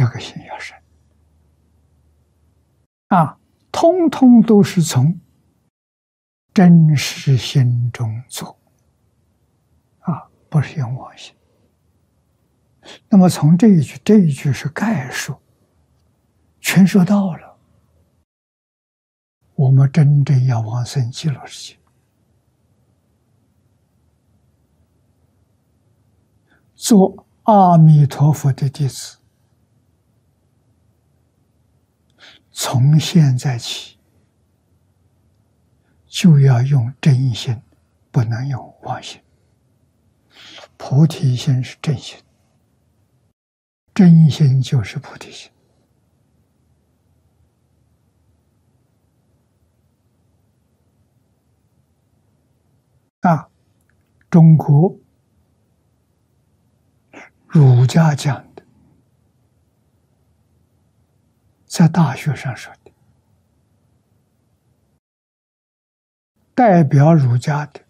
这个心要生啊，通通都是从真实心中做啊，不是用妄心。那么从这一句是概述，全说到了。我们真正要往生极乐世界，做阿弥陀佛的弟子，从现在起就要用真心，不能用妄心。菩提心是真心，真心就是菩提心。啊，中国儒家讲的，在大学上说的，代表儒家的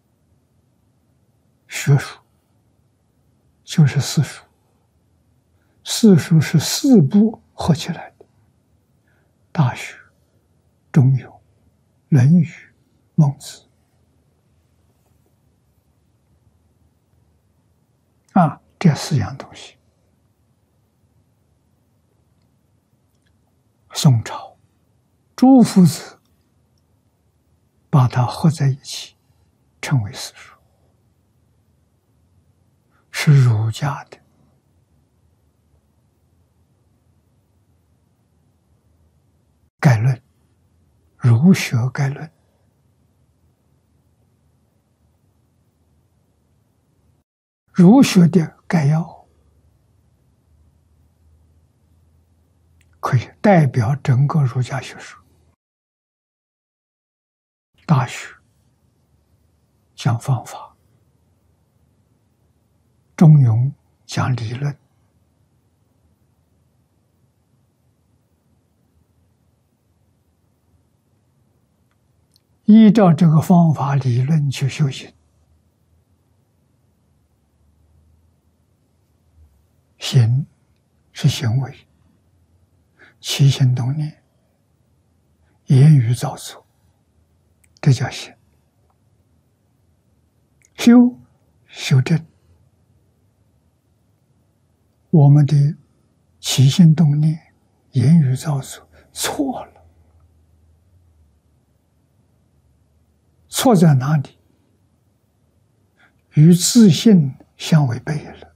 学术就是四书。四书是四部合起来的，《大学》《中庸》《论语》《孟子》。啊，这四样东西，宋朝朱夫子把它合在一起，称为四书，是儒家的概论，儒学概论。儒学的概要，可以代表整个儒家学说。大学讲方法，中庸讲理论，依照这个方法理论去修行。行是行为，起心动念，言语造作，这叫行。修正我们的起心动念、言语造作错了，错在哪里？与自信相违背了。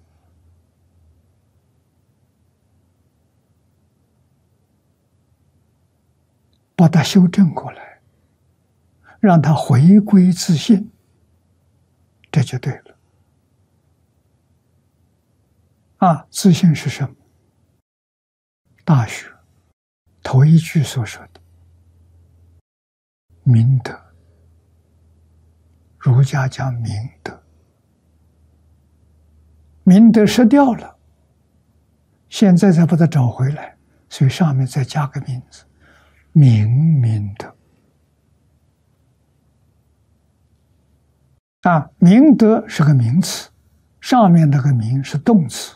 把它修正过来，让它回归自信，这就对了。啊，自信是什么？大学头一句所说的明德，儒家讲明德，明德失掉了，现在再把它找回来，所以上面再加个名字，明德。啊，明德是个名词，上面那个明是动词。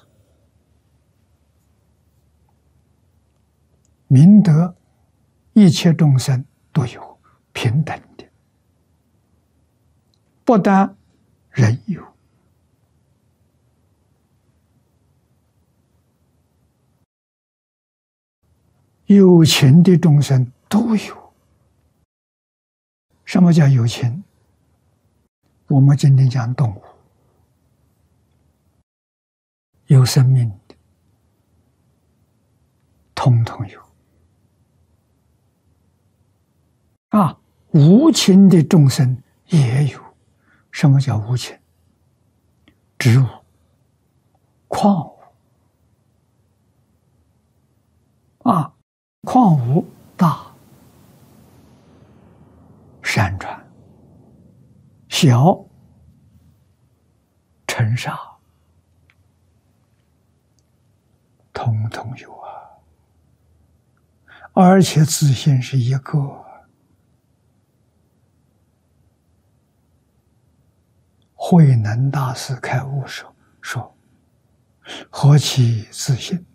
明德，一切众生都有平等的，不但人有，有情的众生都有。什么叫有情？我们今天讲动物，有生命的，统统有。啊，无情的众生也有。什么叫无情？植物、矿物。啊，矿物大，山川小，尘沙，统统有啊。而且自信是一个。慧能大师开悟说：何其自信！